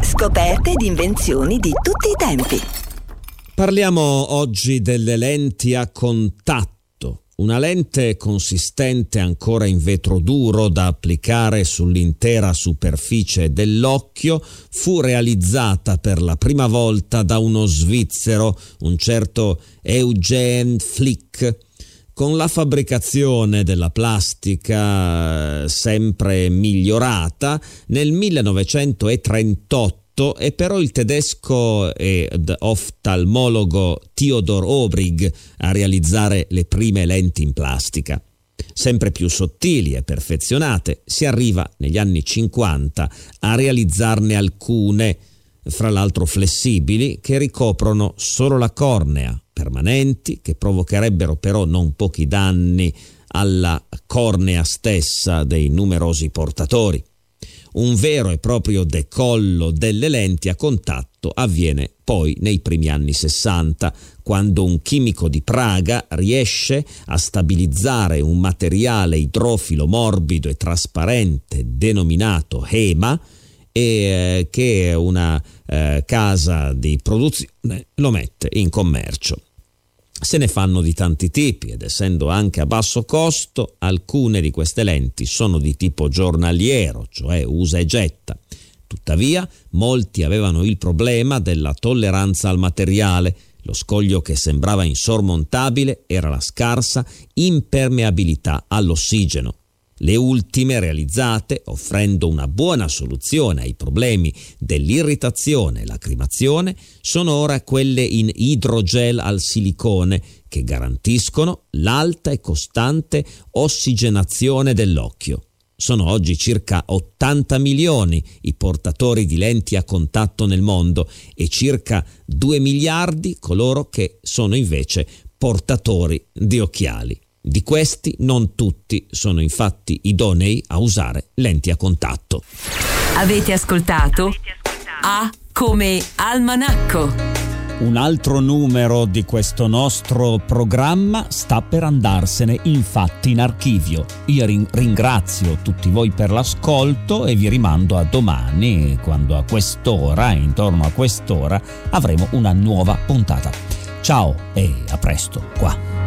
Scoperte ed invenzioni di tutti i tempi. Parliamo oggi delle lenti a contatto. Una lente consistente ancora in vetro duro da applicare sull'intera superficie dell'occhio fu realizzata per la prima volta da uno svizzero, un certo Eugen Flick. Con la fabbricazione della plastica sempre migliorata, nel 1938 è però il tedesco ed oftalmologo Theodor Obrig a realizzare le prime lenti in plastica. Sempre più sottili e perfezionate, si arriva negli anni 50 a realizzarne alcune, fra l'altro flessibili, che ricoprono solo la cornea, permanenti, che provocherebbero però non pochi danni alla cornea stessa dei numerosi portatori. Un vero e proprio decollo delle lenti a contatto avviene poi nei primi anni 60, quando un chimico di Praga riesce a stabilizzare un materiale idrofilo morbido e trasparente denominato HEMA e che una casa di produzione lo mette in commercio. Se ne fanno di tanti tipi ed essendo anche a basso costo, alcune di queste lenti sono di tipo giornaliero, cioè usa e getta. Tuttavia, molti avevano il problema della tolleranza al materiale. Lo scoglio che sembrava insormontabile era la scarsa impermeabilità all'ossigeno. Le ultime realizzate, offrendo una buona soluzione ai problemi dell'irritazione e lacrimazione, sono ora quelle in idrogel al silicone che garantiscono l'alta e costante ossigenazione dell'occhio. Sono oggi circa 80 milioni i portatori di lenti a contatto nel mondo e circa 2 miliardi coloro che sono invece portatori di occhiali. Di questi non tutti sono infatti idonei a usare lenti a contatto. Avete ascoltato A come Almanacco. Un altro numero di questo nostro programma sta per andarsene infatti in archivio. Io ringrazio tutti voi per l'ascolto e vi rimando a domani, quando a quest'ora, intorno a quest'ora, avremo una nuova puntata. Ciao e a presto qua.